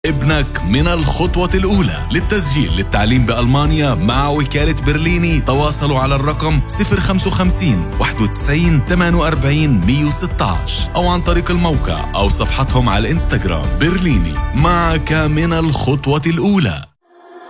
ابنك من الخطوة الأولى للتسجيل للتعليم بألمانيا مع وكالة برليني. تواصلوا على الرقم 055 91 48 116 أو عن طريق الموقع أو صفحتهم على الإنستغرام. برليني، معك من الخطوة الأولى.